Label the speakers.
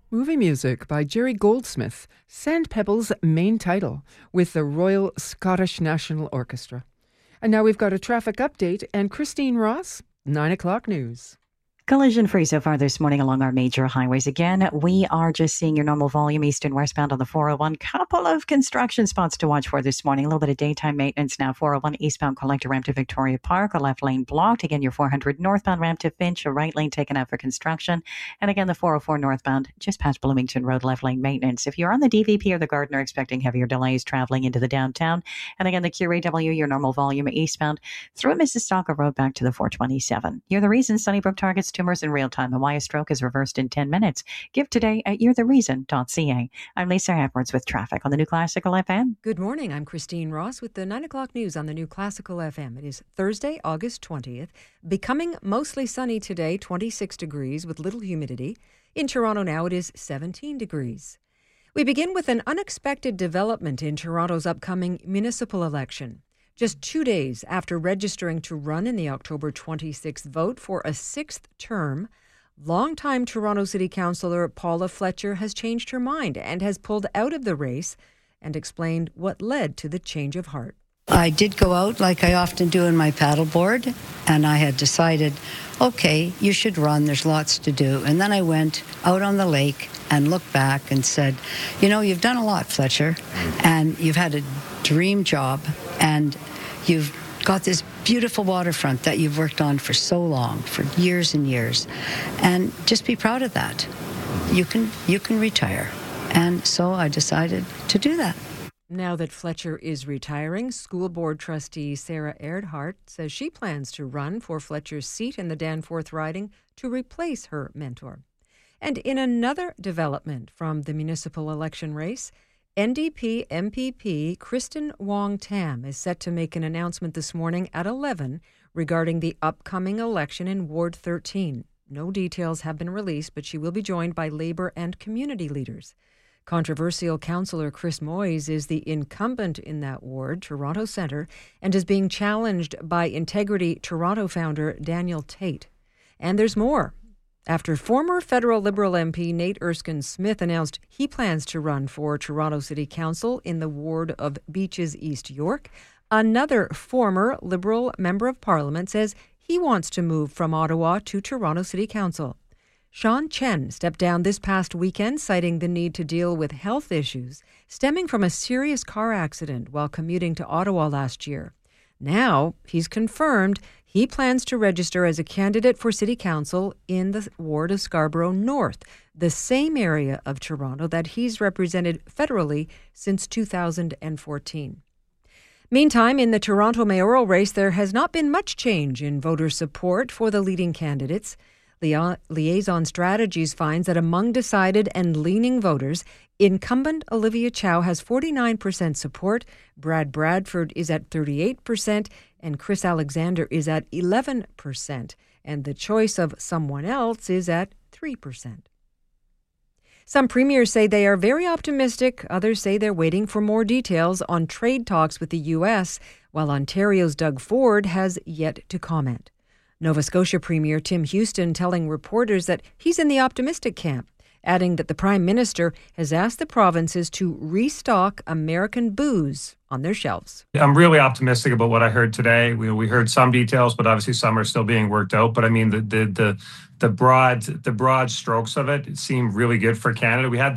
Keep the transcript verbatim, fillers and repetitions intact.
Speaker 1: Movie music by Jerry Goldsmith, Sandpebble's main title, with the Royal Scottish National Orchestra. And now we've got a traffic update and Christine Ross, nine o'clock news.
Speaker 2: Collision free so far this morning along our major highways. Again, we are just seeing your normal volume east and westbound on the four oh one. Couple of construction spots to watch for this morning. A little bit of daytime maintenance now. four oh one eastbound collector ramp to Victoria Park. A left lane blocked. Again, your four hundred northbound ramp to Finch. A right lane taken out for construction. And again, the four oh four northbound just past Bloomington Road, left lane maintenance. If you're on the D V P or the Gardiner, expecting heavier delays traveling into the downtown. And again, the Q A W, your normal volume eastbound through Mississauga Road back to the four twenty-seven. You're the reason. Sunnybrook targets tumors in real time. A Wire stroke is reversed in ten minutes. Give today at you're the reason dot c a. I'm Lisa Edwards with traffic on the New Classical F M.
Speaker 3: Good morning. I'm Christine Ross with the nine o'clock news on the New Classical F M. It is Thursday, August twentieth. Becoming mostly sunny today, twenty-six degrees with little humidity. In Toronto now it is seventeen degrees. We begin with an unexpected development in Toronto's upcoming municipal election. Just two days after registering to run in the October twenty-sixth vote for a sixth term, longtime Toronto City Councillor Paula Fletcher has changed her mind and has pulled out of the race and explained what led to the change of heart.
Speaker 4: I did go out like I often do in my paddleboard, and I had decided, okay, you should run, there's lots to do. And then I went out on the lake and looked back and said, you know, you've done a lot, Fletcher, and you've had a dream job, and you've got this beautiful waterfront that you've worked on for so long, for years and years, and just be proud of that. You can you can retire. And so I decided to do that.
Speaker 3: Now that Fletcher is retiring, school board trustee Sarah Erdhart says she plans to run for Fletcher's seat in the Danforth riding to replace her mentor. And in another development from the municipal election race, N D P M P P Kristen Wong-Tam is set to make an announcement this morning at eleven regarding the upcoming election in Ward thirteen. No details have been released, but she will be joined by Labour and community leaders. Controversial councillor Chris Moyes is the incumbent in that ward, Toronto Centre, and is being challenged by Integrity Toronto founder Daniel Tate. And there's more. After former federal Liberal M P Nate Erskine-Smith announced he plans to run for Toronto City Council in the ward of Beaches East York, another former Liberal Member of Parliament says he wants to move from Ottawa to Toronto City Council. Sean Chen stepped down this past weekend, citing the need to deal with health issues stemming from a serious car accident while commuting to Ottawa last year. Now, he's confirmed he plans to register as a candidate for City Council in the ward of Scarborough North, the same area of Toronto that he's represented federally since two thousand fourteen. Meantime, in the Toronto mayoral race, there has not been much change in voter support for the leading candidates. Liaison Strategies finds that among decided and leaning voters, incumbent Olivia Chow has forty-nine percent support, Brad Bradford is at thirty-eight percent, and Chris Alexander is at eleven percent, and the choice of someone else is at three percent. Some premiers say they are very optimistic. Others say they're waiting for more details on trade talks with the U S, while Ontario's Doug Ford has yet to comment. Nova Scotia Premier Tim Houston telling reporters that he's in the optimistic camp, adding that the Prime Minister has asked the provinces to restock American booze on their shelves.
Speaker 5: I'm really optimistic about what I heard today. We, we heard some details, but obviously some are still being worked out. But I mean, the the the, the broad the broad strokes of it, it seemed really good for Canada. We had